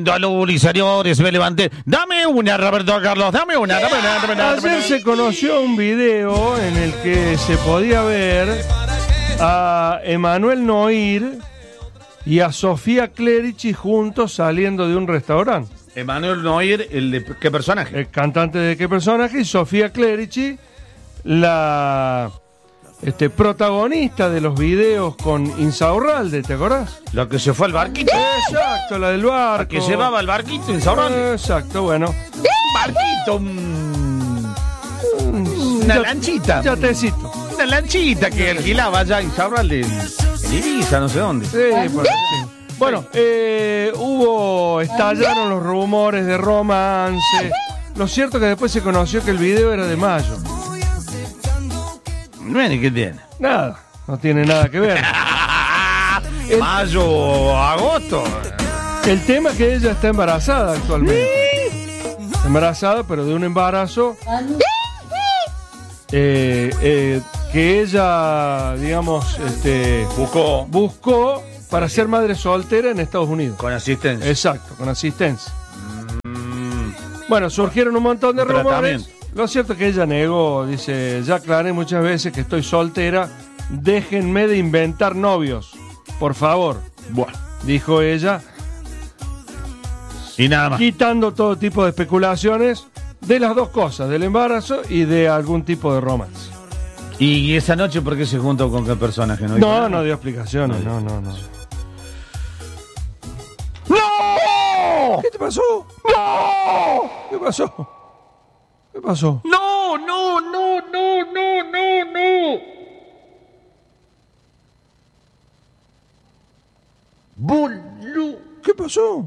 lindo luz, señores, me levanté. Dame una, Roberto Carlos, dame una. Ayer se conoció un video en el que se podía ver a Emanuel Noir y a Sofía Clerici juntos saliendo de un restaurante. Emanuel Noir, ¿el de qué personaje? El cantante de qué personaje, y Sofía Clerici, la protagonista de los videos con Insaurralde, ¿te acordás? La que se fue al barquito. Exacto, la del barco. La que llevaba al barquito Insaurralde. Exacto, bueno. Barquito, una lanchita. Yatecito. Una lanchita que alquilaba allá Insaurralde en Ibiza, no sé dónde. Sí, por ahí, sí. Bueno, estallaron los rumores de romance. Lo cierto es que después se conoció que el video era de mayo. Bueno, ¿y qué tiene? Nada, no tiene nada que ver. Mayo, agosto. El tema es que ella está embarazada actualmente. Embarazada, pero de un embarazo que ella, digamos, buscó para ser madre soltera en Estados Unidos. Con asistencia. Exacto, con asistencia. Bueno, surgieron un montón de rumores. Lo cierto es que ella negó, dice, ya aclaré muchas veces que estoy soltera, déjenme de inventar novios, por favor. Bueno, dijo ella. Y nada más. Quitando todo tipo de especulaciones de las dos cosas, del embarazo y de algún tipo de romance. ¿Y esa noche por qué se juntó con qué personaje? No dio explicaciones, no. ¡No! ¿Qué te pasó? ¡No! ¿Qué pasó? ¿Qué pasó? ¡No! ¡Boludo! ¿Qué pasó?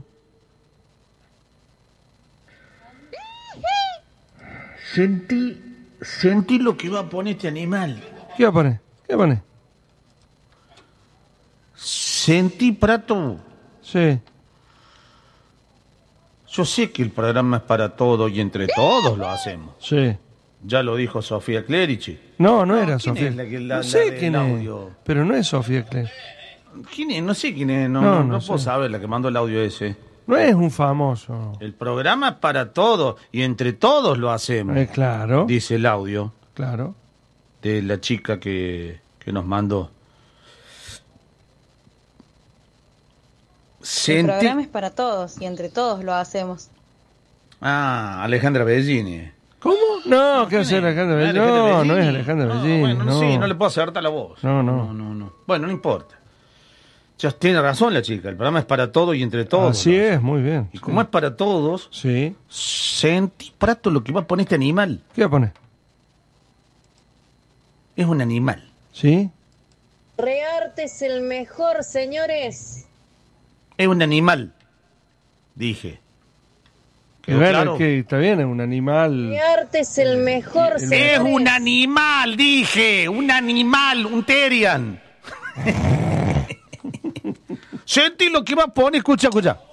Sentí lo que iba a poner este animal. ¿Qué va a poner? ¿Qué va a poner? Sentí, Prato. Sí. Yo sé que el programa es para todos y entre todos lo hacemos. Sí. Ya lo dijo Sofía Clerici. No era Sofía. No sé quién es. Pero no es Sofía Clerici. ¿Quién es? No sé quién es. No puedo saber la que mandó el audio ese. No es un famoso. El programa es para todos y entre todos lo hacemos. Claro. Dice el audio. Claro. De la chica que nos mandó. El programa es para todos y entre todos lo hacemos. Ah, Alejandra Bellini. ¿Cómo? No, ¿qué hace Alejandra Bellini? No es Alejandra Bellini. Bueno, no. Sí, no le puedo acertar la voz. No. Bueno, no importa. Ya tiene razón la chica, el programa es para todos y entre todos. Así es, muy bien. Y como es para todos, sí. Sentí, Prato, lo que va a poner este animal. ¿Qué va a poner? Es un animal. ¿Sí? Rearte es el mejor, señores. Es un animal, dije. Claro, que está bien, es un animal. Rearte es el mejor, señores. Es un animal, dije. Un animal, un terian. Sentí lo que va a poner, escucha.